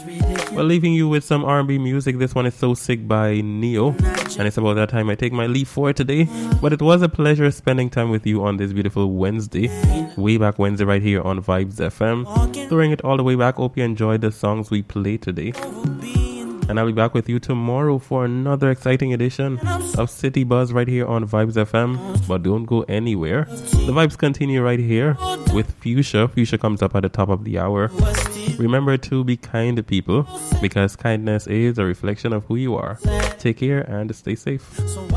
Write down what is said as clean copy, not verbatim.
Well, leaving you with some R&B music. This one is So Sick by Neo, and it's about that time I take my leave for today. But it was a pleasure spending time with you on this beautiful Wednesday, way back Wednesday, right here on Vibes FM. Throwing it all the way back. Hope you enjoyed the songs we played today. And I'll be back with you tomorrow for another exciting edition of City Buzz right here on Vibes FM. But don't go anywhere. The vibes continue right here with Fuchsia. Fuchsia comes up at the top of the hour. Remember to be kind to people, because kindness is a reflection of who you are. Take care and stay safe.